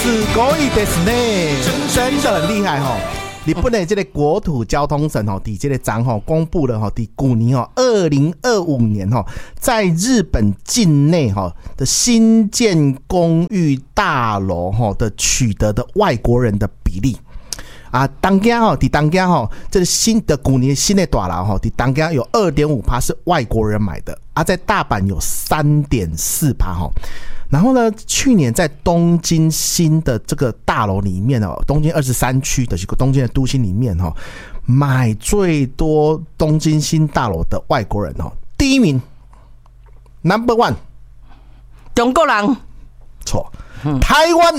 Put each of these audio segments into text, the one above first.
すごいですね，真的很厉害哈。日本的这个国土交通省在这个章公布了在去年2025年在日本境内的新建公寓大楼的取得的外国人的比例啊，当家这个新的去年新的大楼当家有 2.5% 是外国人买的啊，在大阪有 3.4%然后呢，去年在东京新的这个大楼里面东京23区的东京的都心里面买最多东京新大楼的外国人第一名 Number One 中国人错，台湾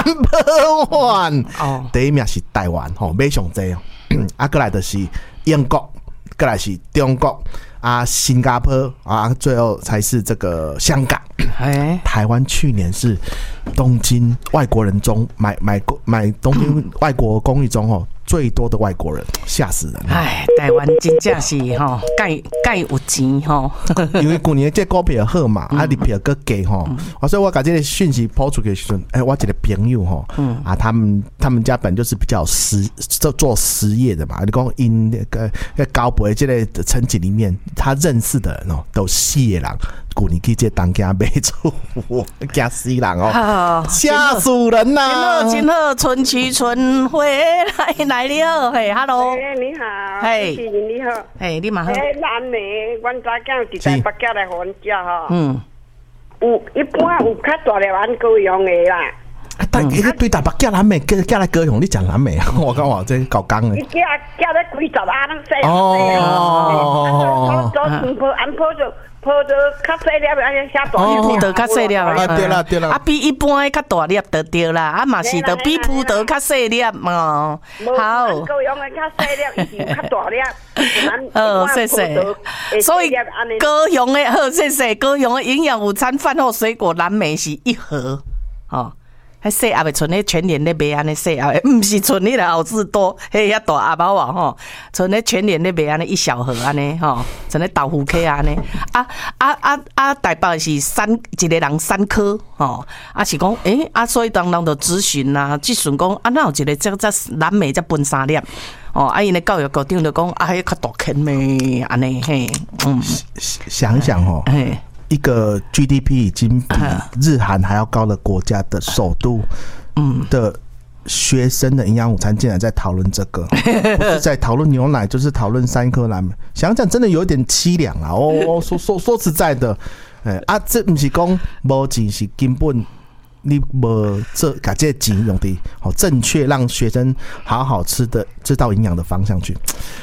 Number One 第一名是台湾买上多啊，再来就是英国，再来是中国啊，新加坡啊，最后才是这个香港。台湾去年是东京外国人中买东京外国公寓中最多的外国人，吓死人了！ 台湾真正是介有钱因为去年这股票好嘛，啊，你票个低所以我把这个讯息抛出去的时候，我一个朋友啊，他们家本就是比较做实业的嘛，你讲因那个高博这个层级里面，他认识的人都四个人。去年去这当家买厝，吓死人吓死人呐！ 真好，春去春回来了，嘿 ，Hello， 你好， 嘿， 你好， 嘿，你嘛好。 咱的，阮早囝伫台北寄来互阮食有一般有较大粒咱高雄的啦。 对台北寄南美，寄来高雄，你讲南美啊？我讲这搞刚的。 伊寄来几十啊，拢细啊。做安坡就。坡得较细粒，安尼写大粒。 铺得较细粒啊， 对啦。 啊，比一般的较大粒就对啦，啊嘛是得比铺得较细粒嘛。好。 高雄的较细粒，伊是较大粒。 谢谢。所以高雄的好，谢谢。高雄的营养午餐饭后水果蓝莓是一盒，迄细盒的剩咧全年咧卖安尼细盒的，唔是剩迄个好事多，迄遐大阿包啊剩咧全年咧卖安尼一小盒安尼剩咧豆腐客安尼。台北是一个人3颗是讲所以当人就咨询啦，即阵讲哪有一个这蓝莓才分3粒因为教育局长就讲迄较大坑咩安尼嘿， 想一想一个 GDP 已经比日韩还要高的国家的首都的学生的营养午餐竟然在讨论这个，不是在讨论牛奶，就是讨论3颗蓝莓。想想真的有点凄凉啊！说实在的，这不是讲没钱，是根本你没把这钱用的正确，让学生好好吃的知道营养的方向去。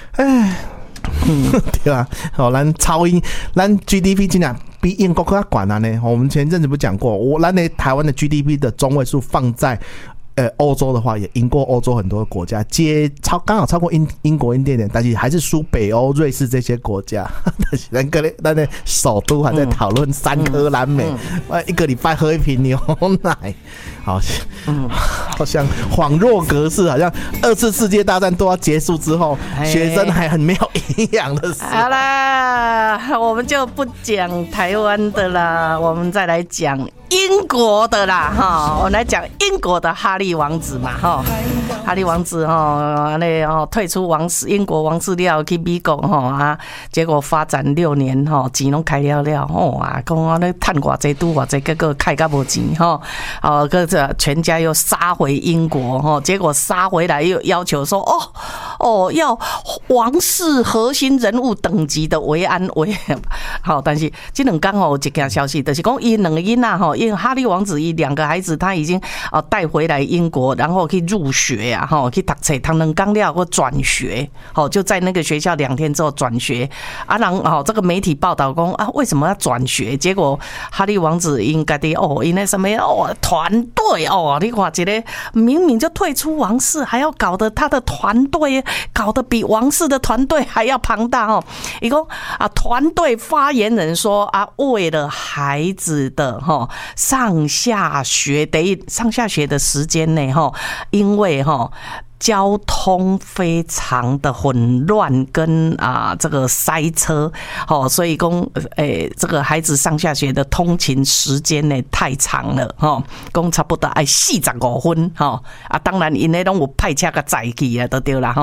对啊，咱超英，咱 GDP 竟然比英国更加管了呢。我们前阵子不讲过，咱的台湾的 GDP 的中位数放在欧洲的话，也赢过欧洲很多的国家，刚好超过英国一点点，但是还是输北欧、瑞士这些国家。但是咱的首都还在讨论3颗蓝莓，一个礼拜喝一瓶牛奶，好像恍若隔世，好像2次世界大战都要结束之后，学生还很没有营养的时候。 好啦，我们就不讲台湾的啦，我们再来讲英国的啦我们来讲英国的哈利王子嘛哈利王子退出英国王室了去美国结果发展6年钱拢开了讲咧趁偌济拄偌济，结果开到无钱全家又杀回英国结果杀回来又要求说要王室核心人物等级的维安委但是这两天有一件消息，就是讲伊两个囡仔因为哈利王子伊2个孩子他已经带回来英国，然后去入学去读册，他能刚了或转学就在那个学校2天之后转学这个媒体报道讲为什么要转学？结果哈利王子应该的因那什么团队你看这个明明就退出王室，还要搞得他的团队搞得比王室的团队还要庞大伊讲团队发言人说为了孩子的上下学的时间内因为交通非常的混乱跟这个塞车所以讲这个孩子上下学的通勤时间呢太长了讲差不多要45分当然因咧拢有派车个载去啊都对啦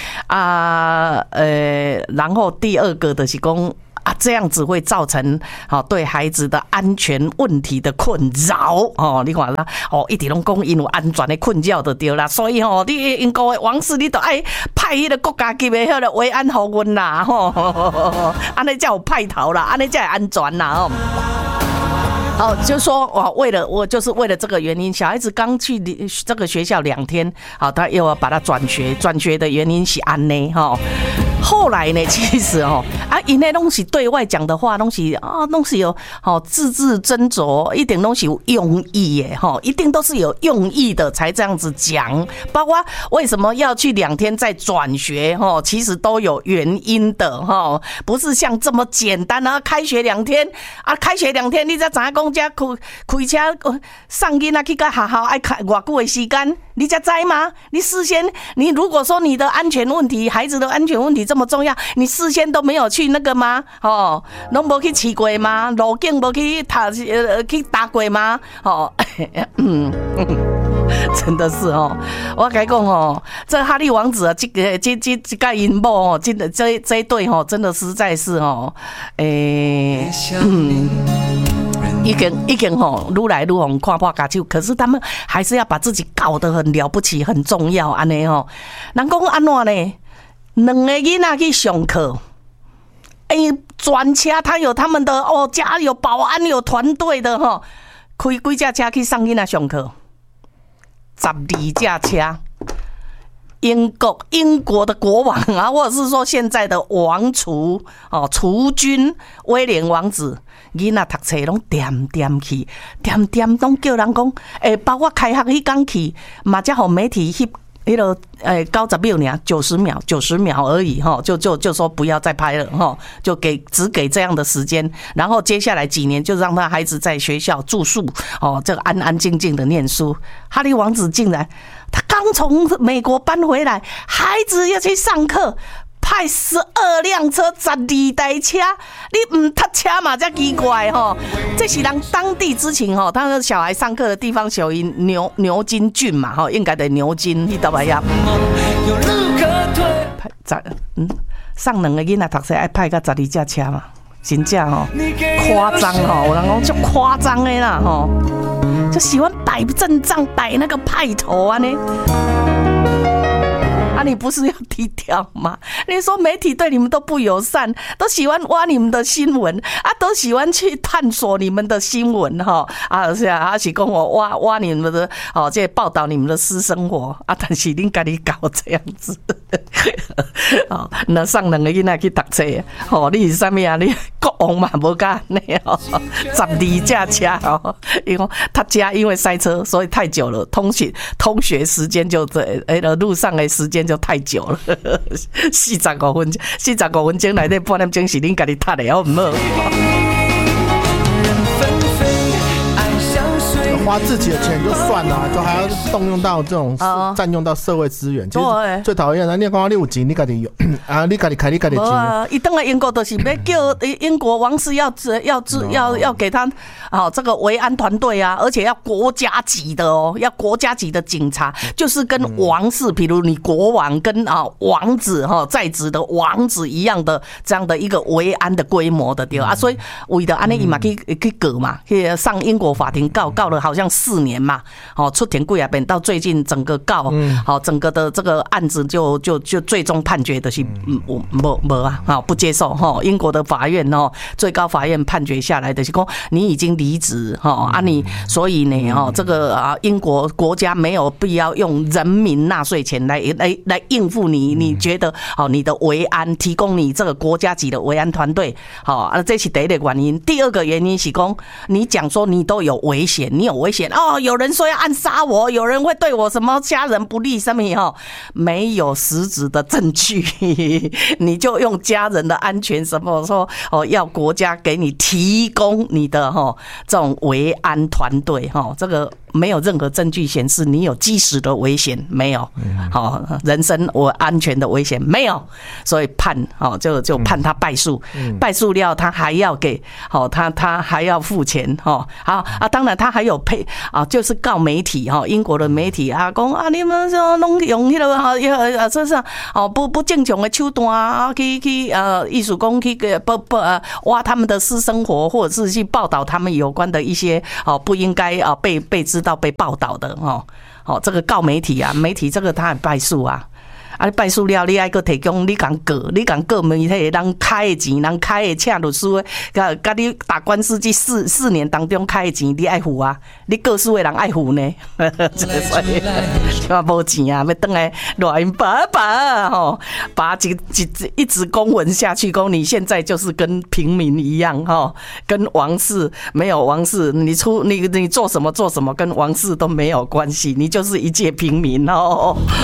然后第二个就是讲这样子会造成对孩子的安全问题的困扰你看啦一直拢讲因有安全的困扰就对啦，所以你英国的王室你都爱派迄个国家级的迄个维安护阮啦安尼才有派头啦，安尼才会安全啦就是说我就是为了这个原因，小孩子刚去这个学校2天他又要把他转学的原因是安内后来呢，其实因为东西对外讲的话，东西有字字斟酌，一点东西有用意耶一定都是有用意的才这样子讲。包括为什么要去2天再转学其实都有原因的不是像这么简单开学2天开学2天你才知影讲这开车送囡仔去到学校爱开偌久的时间，你才知吗？你如果说你的安全问题，孩子的安全问题这么重要，你事先都没有去那个吗？拢没去试过吗？路径没去搭过吗？真的是我跟你讲这哈利王子这个因某这一对真的实在是已经愈来愈红看破家手，可是他们还是要把自己搞得很了不起、很重要，安尼人讲安怎呢？2个囡仔去上课，专车他有他们的家有保安有团队的开几架车去送囡仔上课，12架车。英国的国王或者是说现在的王储储君威廉王子，囡仔读册拢点去，点拢叫人讲，包括开学迄天去，嘛才互媒体迄个90秒呢，90秒而已就说不要再拍了就只给这样的时间，然后接下来几年就让他孩子在学校住宿这个安安静静的念书。哈利王子竟然他刚从美国搬回来，孩子要去上课，派12辆车12台车，你唔搭车嘛才奇怪这是人当地之情他的小孩上课的地方属于牛津郡嘛应该的牛津迄搭位呀。上2个囡仔读册爱派个12架车嘛，真正夸张有人讲足夸张的啦就喜欢摆阵仗摆那个派头啊呢。你不是要低调吗？你说媒体对你们都不友善，都喜欢挖你们的新闻都喜欢去探索你们的新闻是讲挖你们的这报道你们的私生活但是你自己搞这样子那上2个囡仔去读册你是什么你国王嘛无敢呢12架车因为他家因为塞车所以太久了，通学时间就路上的时间就太久了45分钟内底半点钟是恁家己读的好唔好？ 花自己的钱就算了，就还要动用到这种占用到社会资源，其实最讨厌的。你讲你有钱，你自己用你自己开你自己的钱。 一回来英国就是要叫英国王室要给他这个维安团队而且要国家级的要国家级的警察，就是跟王室，比如你国王跟王子在职的王子一样的这样的一个维安的规模的对所以为了安尼伊嘛去告嘛，去上英国法庭告了好像4年嘛，出庭几啊遍，到最近整个整个的这个案子就最终判决的是不接受英国的法院最高法院判决下来的是说你已经离职你所以呢这个英国国家没有必要用人民纳税钱来应付你觉得你的维安，提供你这个国家级的维安团队这是第一个原因。第二个原因是说你讲说你都有危险，你有危险哦，有人说要暗杀我，有人会对我什么家人不利，什么没有实质的证据，你就用家人的安全什么说要国家给你提供你的这种维安团队这个没有任何证据显示你有即时的危险，没有，人身我安全的危险没有，所以判就判他败诉，败诉了他还要给他还要付钱当然他还有就是告媒体英国的媒体讲你们说拢用迄个这是不正常的手段去艺术工去挖他们的私生活，或者是去报道他们有关的一些不应该被知道被报道的这个告媒体啊，媒体这个他也败诉啊。败诉了，你还阁提供你讲告媒体人开的钱，人开的请律师，甲你打官司这四年当中开的钱，你爱付啊？你告诉的人爱付呢？我无钱啊，要回来乱爸把一直公文下去，讲你现在就是跟平民一样跟王室没有王室，你做什么跟王室都没有关系，你就是一介平民